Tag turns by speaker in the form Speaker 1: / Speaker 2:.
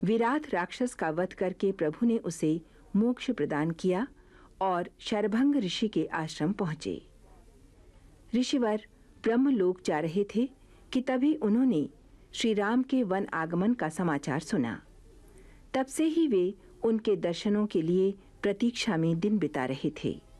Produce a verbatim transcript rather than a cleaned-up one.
Speaker 1: विराट राक्षस का वध करके प्रभु ने उसे मोक्ष प्रदान किया और शरभंग ऋषि के आश्रम पहुंचे। ऋषिवर ब्रह्मलोक जा रहे थे कि तभी उन्होंने श्री राम के वन आगमन का समाचार सुना। तब से ही वे उनके दर्शनों के लिए प्रतीक्षा में दिन बिता रहे थे।